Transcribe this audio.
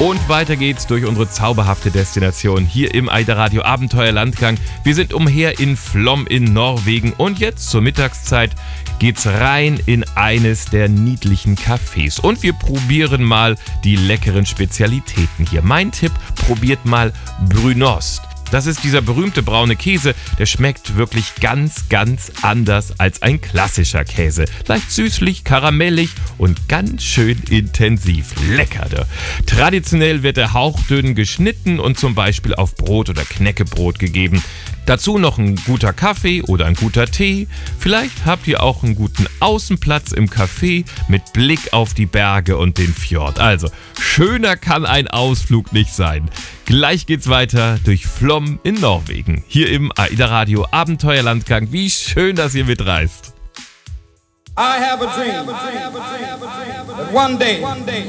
Und weiter geht's durch unsere zauberhafte Destination hier im AIDA Radio Abenteuerlandgang. Wir sind umher in Flåm in Norwegen und jetzt zur Mittagszeit geht's rein in eines der niedlichen Cafés. Und wir probieren mal die leckeren Spezialitäten hier. Mein Tipp, probiert mal Brunost. Das ist dieser berühmte braune Käse, der schmeckt wirklich ganz, ganz anders als ein klassischer Käse. Leicht süßlich, karamellig und ganz schön intensiv. Lecker, da. Traditionell wird er hauchdünn geschnitten und zum Beispiel auf Brot oder Knäckebrot gegeben. Dazu noch ein guter Kaffee oder ein guter Tee. Vielleicht habt ihr auch einen guten Außenplatz im Café mit Blick auf die Berge und den Fjord. Also, schöner kann ein Ausflug nicht sein. Gleich geht's weiter durch Flåm in Norwegen. Hier im AIDA Radio Abenteuerlandgang. Wie schön, dass ihr mitreist. I have a dream that one day